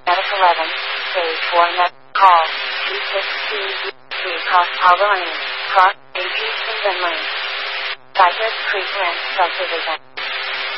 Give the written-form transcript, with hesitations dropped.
Medic 11, Stage 4 Med Call 262 Cross Alba Lane, Cross AG Swindon Lane. Cypress Creek Ranch Subdivision.